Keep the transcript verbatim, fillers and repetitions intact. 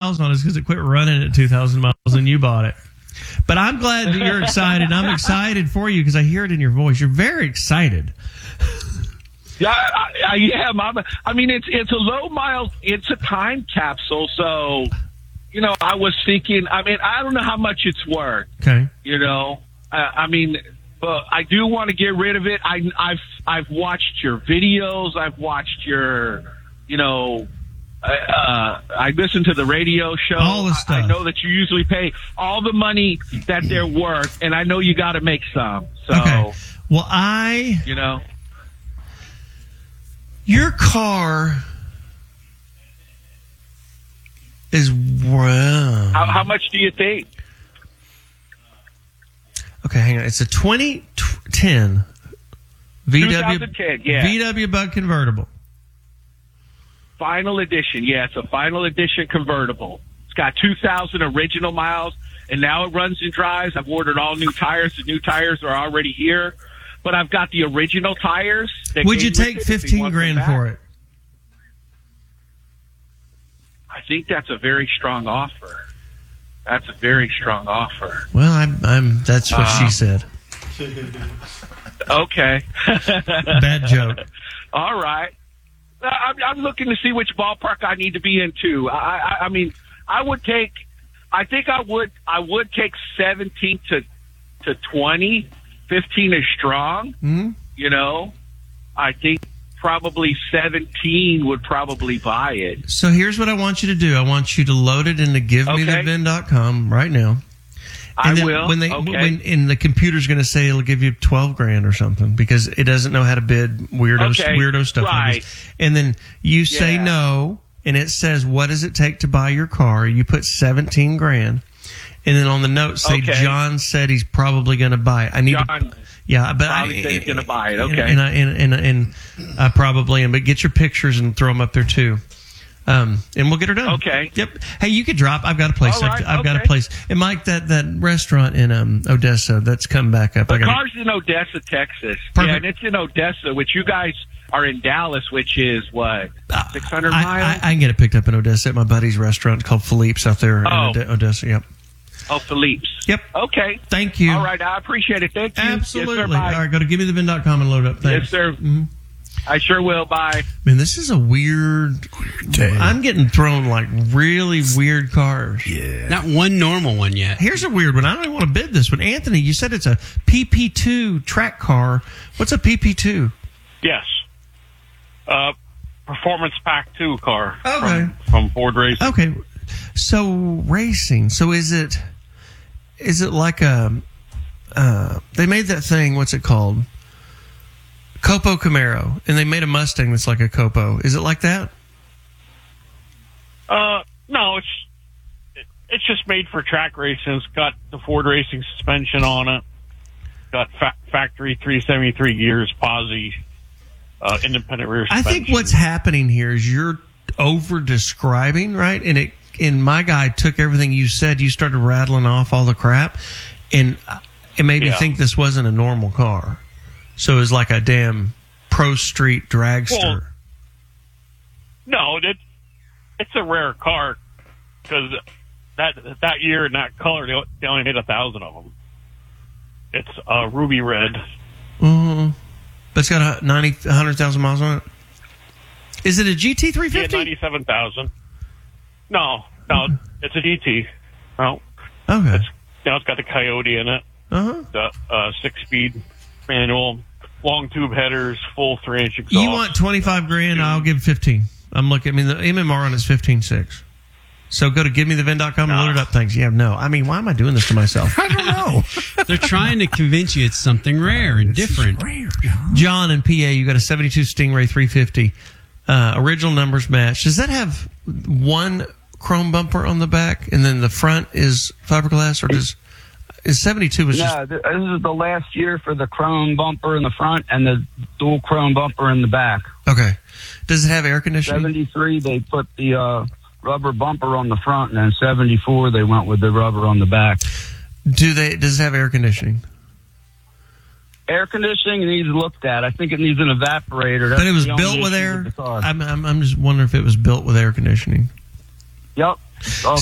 miles on us because it quit running at two thousand miles and you bought it. But I'm glad that you're excited. I'm excited for you because I hear it in your voice. You're very excited. Yeah, I, I am. I'm, I mean, it's it's a low mile. It's a time capsule. So, you know, I was thinking. I mean, I don't know how much it's worth. Okay. You know, uh, I mean, but I do want to get rid of it. I, I've I've watched your videos. I've watched your, you know. Uh, I listen to the radio show. All the stuff. I, I know that you usually pay all the money that they're worth, and I know you got to make some. So, okay. Well, I, you know, your car is wow. How, how much do you think? Okay, hang on. It's a twenty ten V W twenty ten, yeah. V W Bug convertible. Final edition, yeah, it's a final edition convertible. It's got two thousand original miles, and now it runs and drives. I've ordered all new tires. The new tires are already here, but I've got the original tires. Would you take fifteen grand for it? I think that's a very strong offer. That's a very strong offer. Well, I'm, I'm that's what uh, she said. Okay. Bad joke. All right. I'm, I'm looking to see which ballpark I need to be in too. I, I, I mean, I would take. I think I would. I would take seventeen to to twenty. Fifteen is strong. Mm-hmm. You know, I think probably seventeen would probably buy it. So here's what I want you to do. I want you to load it into give me the vin dot com right now. And I then will. When they, okay. when, and the computer's going to say it'll give you twelve grand or something because it doesn't know how to bid weirdo okay. weirdo stuff. Right. Like this. And then you say yeah. no, and it says what does it take to buy your car? You put seventeen grand, and then on the note say okay. John said he's probably going to buy it. I need John, to. Yeah, but probably I, said he's going to buy it. Okay. And I, and and, and I probably am. But get your pictures and throw them up there too. Um, and we'll get her done. Okay. Yep. Hey, you could drop. I've got a place. All right, I've, I've okay. got a place. And Mike, that, that restaurant in um, Odessa that's come back up. The I gotta, car's in Odessa, Texas. Perfect. Yeah, and it's in Odessa, which you guys are in Dallas, which is what six hundred I, miles. I, I can get it picked up in Odessa at my buddy's restaurant called Philippe's out there Oh. in Ode- Odessa. Yep. Oh, Philippe's. Yep. Okay. Thank you. All right, I appreciate it. Thank you. Absolutely. Yes, sir, bye. All right, go to give me the vin dot com and load up. Thanks. Yes, sir. Mm-hmm. I sure will. Bye. Man, this is a weird day. I'm getting thrown like really weird cars. Yeah. Not one normal one yet. Here's a weird one. I don't even want to bid this one. Anthony, you said it's a P P two track car. What's a P P two? Yes. Uh, Performance Pack two car. Okay. From, from Ford Racing. Okay. So racing. So is it is it like a uh, they made that thing, what's it called? Copo Camaro, and they made a Mustang that's like a Copo. Is it like that? Uh, no, it's it, it's just made for track racing. It's got the Ford Racing suspension on it. Got fa- factory three seventy-three gears, posi, uh, independent rear suspension. I think what's happening here is you're over describing, right? And it and my guy took everything you said. You started rattling off all the crap, and it made me Yeah. think this wasn't a normal car. So it was like a damn pro street dragster. Well, no, it, it's a rare car because that that year in that color they, they only made a thousand of them. It's uh, ruby red. Mm-hmm. But it's got a ninety, one hundred thousand miles on it. Is it a G T three fifty? Yeah, ninety-seven thousand. No, no, it's a G T. Well, Okay. it's, you know, it's got the Coyote in it. Uh-huh. The uh, six-speed manual, long tube headers, full three-inch exhaust. You want twenty-five grand, I'll give fifteen. I'm looking, I mean, the M M R on it's fifteen six. So go to give me the vin dot com and No. load it up. Thanks. Yeah, no. I mean, why am I doing this to myself? I don't know. They're trying to convince you it's something rare and different. Rare, John. John in P A, you got a seventy-two Stingray three fifty. Uh, original numbers match. Does that have one chrome bumper on the back and then the front is fiberglass, or does is seventy-two was just No, th- this is the last year for the chrome bumper in the front and the dual chrome bumper in the back. okay? Does it have air conditioning? seventy-three, they put the uh, rubber bumper on the front, and then seventy-four, they went with the rubber on the back. Do they? Does it have air conditioning? Air conditioning needs looked at. I think it needs an evaporator. That's But it was the only built with issue air. the car. I'm, I'm I'm just wondering if it was built with air conditioning. Yep. Oh,